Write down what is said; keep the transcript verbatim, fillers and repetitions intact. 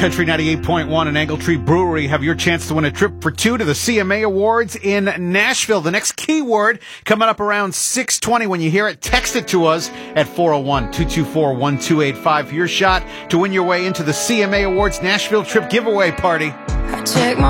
Country ninety-eight point one and Angle Tree Brewery have your chance to win a trip for two to the C M A Awards in Nashville. The next keyword coming up around six twenty. When you hear it, text it to us at four oh one, two two four, one two eight five for your shot to win your way into the C M A Awards Nashville trip giveaway party. I check my